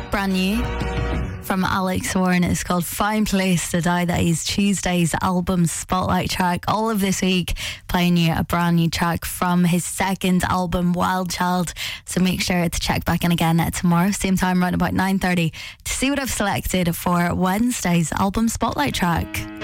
Brand new from Alex Warren. It's called Fine Place to Die. That is Tuesday's album spotlight track. All of this week playing you a brand new track from his second album, Wild Child. So make sure to check back in again tomorrow, same time, around about 9:30, to see what I've selected for Wednesday's album spotlight track.